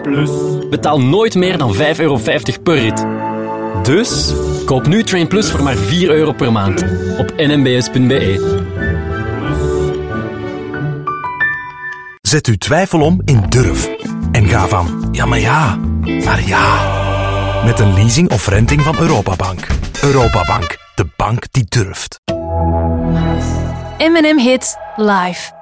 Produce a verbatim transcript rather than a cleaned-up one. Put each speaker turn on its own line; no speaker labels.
Plus.
Betaal nooit meer dan vijf euro vijftig per rit. Dus koop nu Train Plus voor maar vier euro per maand op n m b s punt b e.
Zet uw twijfel om in durf. En ga van ja, maar ja, naar ja. Met een leasing of renting van Europabank. Europabank, de bank die durft.
M en M Hits live.